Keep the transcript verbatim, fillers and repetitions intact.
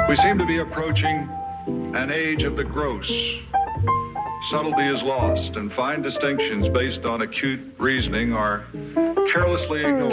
We seem to be approaching an age of the gross. Subtlety is lost, and fine distinctions based on acute reasoning are carelessly ignored.